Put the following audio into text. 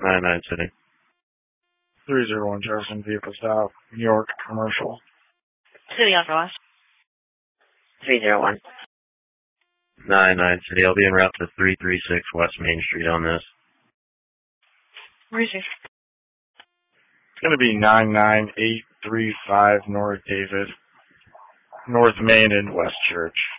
99 City. 301 Jefferson, vehicle stop, New York, commercial. City on Ross. 301. 99 City. I'll be en route to 336 West Main Street on this. Where is he? It's going to be 99835 North David, North Main and West Church.